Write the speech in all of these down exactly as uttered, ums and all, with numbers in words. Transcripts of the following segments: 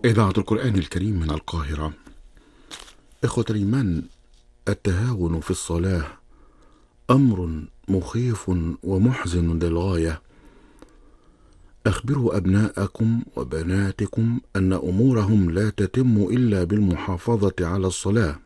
إذاعة القرآن الكريم من القاهرة. إخوة الإيمان، التهاون في الصلاة أمر مخيف ومحزن للغاية. أخبروا أبناءكم وبناتكم أن أمورهم لا تتم إلا بالمحافظة على الصلاة.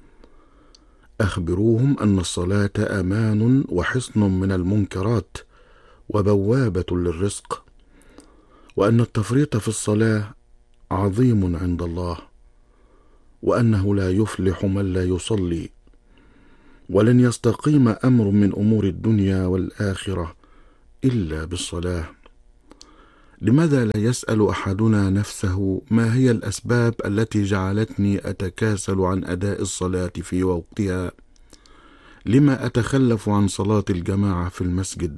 أخبروهم أن الصلاة أمان وحصن من المنكرات وبوابة للرزق، وأن التفريط في الصلاة عظيم عند الله، وأنه لا يفلح من لا يصلي، ولن يستقيم أمر من أمور الدنيا والآخرة إلا بالصلاة. لماذا لا يسأل أحدنا نفسه ما هي الأسباب التي جعلتني أتكاسل عن أداء الصلاة في وقتها؟ لما أتخلف عن صلاة الجماعة في المسجد؟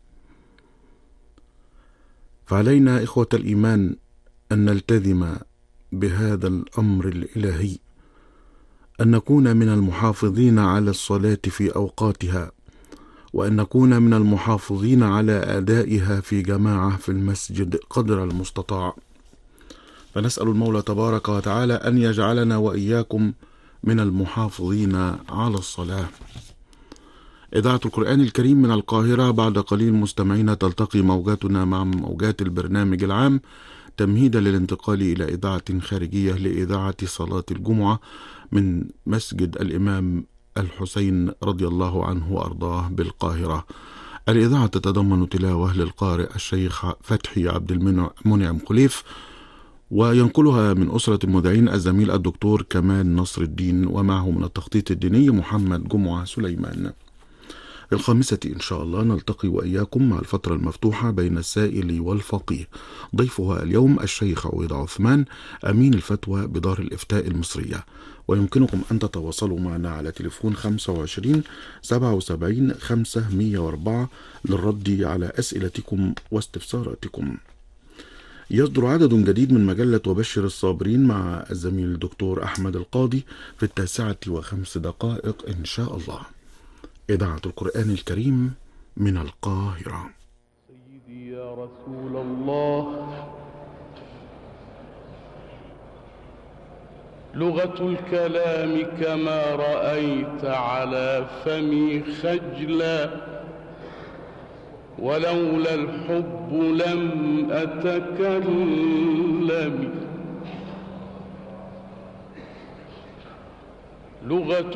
فعلينا إخوة الإيمان أن نلتزم بهذا الأمر الإلهي، أن نكون من المحافظين على الصلاة في أوقاتها، وأن نكون من المحافظين على أدائها في جماعة في المسجد قدر المستطاع. فنسأل المولى تبارك وتعالى أن يجعلنا وإياكم من المحافظين على الصلاة. إذاعة القرآن الكريم من القاهرة. بعد قليل مستمعين تلتقي موجاتنا مع موجات البرنامج العام تمهيدا للانتقال إلى إذاعة خارجية لإذاعة صلاة الجمعة من مسجد الإمام الحسين رضي الله عنه وأرضاه بالقاهرة. الإذاعة تتضمن تلاوة للقارئ الشيخ فتحي عبد المنعم خليف، وينقلها من أسرة المذيعين الزميل الدكتور كمال نصر الدين، ومعه من التخطيط الديني محمد جمعة سليمان. الخامسة إن شاء الله نلتقي وإياكم مع الفترة المفتوحة بين السائل والفقيه. ضيفها اليوم الشيخ عويض عثمان، أمين الفتوى بدار الإفتاء المصرية. ويمكنكم أن تتواصلوا معنا على تليفون خمسة وعشرين سبعة وسبعين خمسمائة وأربعة للرد على أسئلتكم واستفساراتكم. يصدر عدد جديد من مجلة وبشر الصابرين مع الزميل الدكتور أحمد القاضي في التاسعة وخمس دقائق إن شاء الله. إذاعة القرآن الكريم من القاهرة. سيدي يا رسول الله، لغة الكلام كما رأيت على فمي خجلا، ولولا الحب لم أتكلم. لغة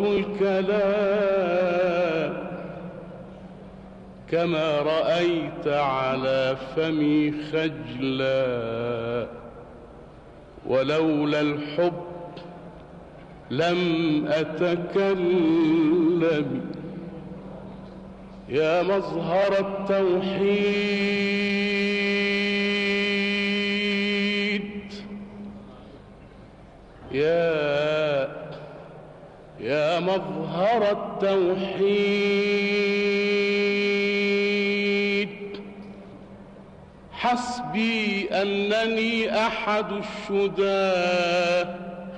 الكلام كما رأيت على فمي خجلا، ولولا الحب لم أتكلم. يا مظهر التوحيد، يا يا مظهر التوحيد، حسبي أنني أحد الشداه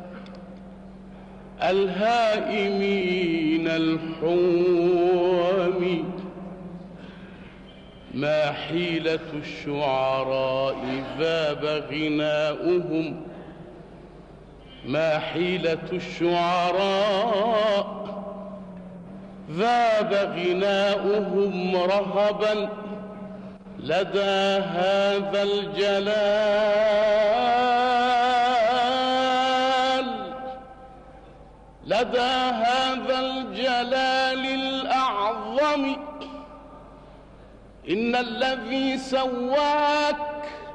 الهائمين الحوم. ما حيلة الشعراء ذاب غناؤهم، ما حيلة الشعراء ذاب غناؤهم رهبا لدى هذا الجلال، لدى هذا الجلال الأعظم. إن الذي سواك